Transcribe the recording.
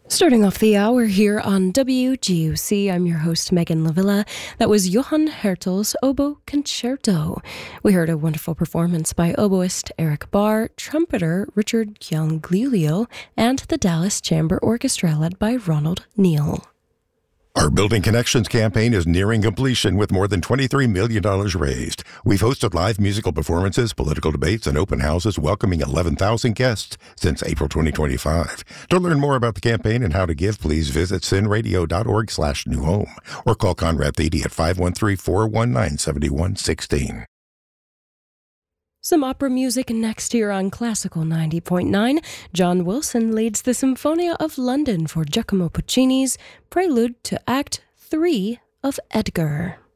Starting off the hour here on WGUC, I'm your host, Megan Lavilla. That was Johann Hertel's Oboe Concerto. We heard a wonderful performance by oboist Eric Barr, trumpeter Richard Gianglilio, and the Dallas Chamber Orchestra led by Ronald Neal. Our Building Connections campaign is nearing completion with more than $23 million raised. We've hosted live musical performances, political debates, and open houses welcoming 11,000 guests since April 2025. To learn more about the campaign and how to give, please visit sinradio.org/newhome or call Conrad Thede at 513-419-7116. Some opera music next here on Classical 90.9. John Wilson leads the Symphonia of London for Giacomo Puccini's Prelude to Act 3 of Edgar.